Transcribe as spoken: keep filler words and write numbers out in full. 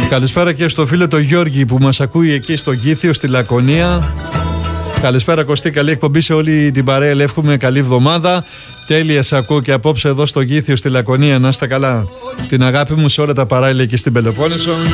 Καλησπέρα και στο φίλο το Γιώργη που μας ακούει εκεί στο Γήθιο, στη Λακωνία. Καλησπέρα Κωστή, καλή εκπομπή σε όλη την παρέα. Εύχομαι καλή εβδομάδα. Τέλεια σε ακούω και απόψε εδώ στο Γήθιο, στη Λακωνία. Να είστε καλά. Την αγάπη μου σε όλα τα παράιλα εκεί στην Πελοπόννησο.